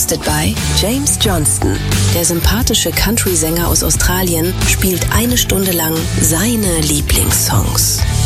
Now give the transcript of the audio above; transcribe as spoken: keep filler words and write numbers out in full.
Hosted by James Johnston. Der sympathische Country-Sänger aus Australien spielt eine Stunde lang seine Lieblingssongs.